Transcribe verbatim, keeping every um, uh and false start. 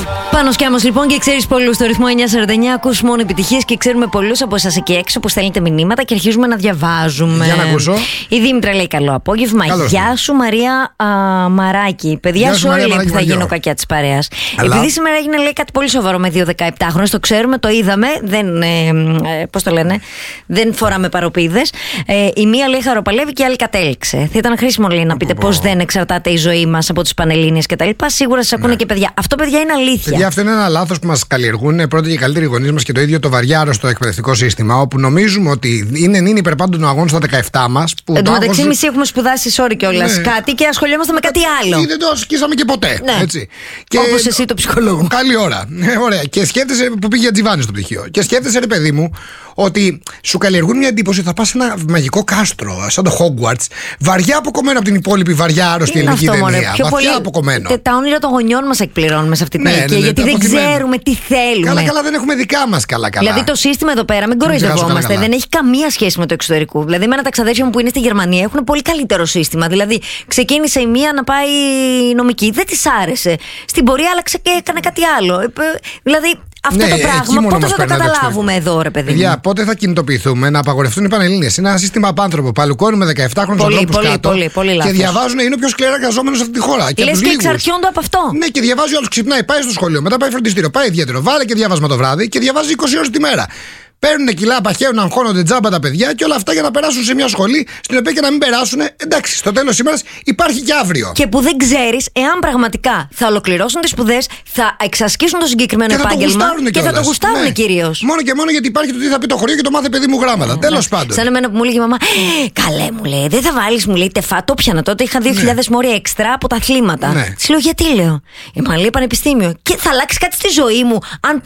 Πάνος Κιάμος λοιπόν, και ξέρεις πολλούς στο ρυθμό εννιά σαράντα εννιά. Ακούς μόνο επιτυχίες και ξέρουμε πολλούς από εσάς εκεί έξω που στέλνετε μηνύματα και αρχίζουμε να διαβάζουμε. Για να ακούσω. Η Δήμητρα λέει καλό απόγευμα. Καλώς. Γεια σου Μαρία α, Μαράκη. Παιδιά σου όλοι που θα γίνω κακιά της παρέας. Αλλά... Επειδή σήμερα έγινε λέει κάτι πολύ σοβαρό με δύο δεκαεπτάχρονες, το ξέρουμε, το είδαμε. Δεν, ε, ε, πώς το λένε, δεν φοράμε παροπίδες. Ε, η μία λέει χαροπαλεύει και η άλλη κατέληξε. Θα ήταν χρήσιμο λέει να πείτε πώς δεν εξαρτάται η ζωή μας από τις Πανελλήνιες κτλ. Σίγουρα σας ακούνε ναι. και παιδιά. Αυτό παιδιά είναι αλήθεια. Παιδιά, αυτό είναι ένα λάθος που μας καλλιεργούν πρώτοι και καλύτεροι γονείς μας και το ίδιο το βαριά άρρωστο εκπαιδευτικό σύστημα. Όπου νομίζουμε ότι είναι νυν υπερπάντων ο αγώνα στα δεκαεπτά μας. Εν τω μεταξύ, εμείς έχουμε σπουδάσει sorry κιόλας ναι. κάτι και ασχολιόμαστε με κάτι άλλο. Ή δεν το ασκήσαμε και ποτέ. Ναι. Έτσι. Και... όπως εσύ το ψυχολόγο. Καλή ώρα. Ε, ωραία. Και σκέφτεσαι που πήγε Τζιβάνι στο πτυχίο. Και σκέφτεσαι, ρε παιδί μου, ότι σου καλλιεργούν μια εντύπωση ότι θα πας σε ένα μαγικό κάστρο, σαν το Hogwarts, βαριά αποκομμένο από την υπόλοιπη βαριά άρρωστη ελληνική ταινία. Βαθιά πολύ... αποκομμένο. Τα όνειρα των γονιών μας εκπληρώνουμε σε αυτή την ναι, ηλικία, ναι, ναι, γιατί δεν ξέρουμε τι θέλουμε. Καλά, καλά, δεν έχουμε δικά μας καλά-καλά. Δηλαδή το σύστημα εδώ πέρα, μην κοροϊδευόμαστε, δεν έχει καμία σχέση με το εξωτερικό. Δηλαδή, εμένα τα ξαδέρφια μου που είναι στη Γερμανία έχουν πολύ καλύτερο σύστημα. Δηλαδή, ξεκίνησε η μία να πάει νομική, δεν της άρεσε. Στην πορεία άλλαξε και έκανε κάτι άλλο. Δηλαδή, αυτό ναι, το πράγμα πότε θα το καταλάβουμε εδώ, ρε παιδί μου. Για πότε θα κινητοποιηθούμε να απαγορευτούν οι Πανελλήνιες. Είναι ένα σύστημα απάνθρωπο. Παλουκώνουμε δεκαεπτάχρονους ανθρώπους κάτω. Πολύ, πολύ λάθος. Και διαβάζουν, είναι ο πιο σκληρά εργαζόμενος σε αυτή τη χώρα. Και λες και εξαρτιόνται από αυτό. Ναι, και διαβάζει ο άλλος, ξυπνάει, πάει στο σχολείο, μετά πάει φροντιστήριο, πάει ιδιαίτερο, βάλε και διάβασμα το βράδυ και διαβάζει είκοσι ώρες τη μέρα. Παίρνουν κιλά, παχαίουν, αγχώνονται τζάμπα τα παιδιά και όλα αυτά για να περάσουν σε μια σχολή στην οποία και να μην περάσουν. Εντάξει, στο τέλος σήμερα υπάρχει και αύριο. Και που δεν ξέρεις εάν πραγματικά θα ολοκληρώσουν τις σπουδές, θα εξασκήσουν το συγκεκριμένο και επάγγελμα θα και θα το γουστάρουν ναι. κυρίως. Μόνο και μόνο γιατί υπάρχει το τι θα πει το χωριό και το μάθε παιδί μου γράμματα. Ναι, τέλος ναι. πάντων. Σαν εμένα που μου έλεγε η μαμά, καλέ μου λέει, δεν θα βάλεις, μου λέει, τεφά. Το πιανα τότε, είχα δύο χιλιάδες ναι. μόρια εξτρά από τα αθλήματα. Ναι. Της λέω γιατί λέω. Η μαλλί πανεπιστήμιο. Και θα αλλάξει κάτι στη ζωή μου αν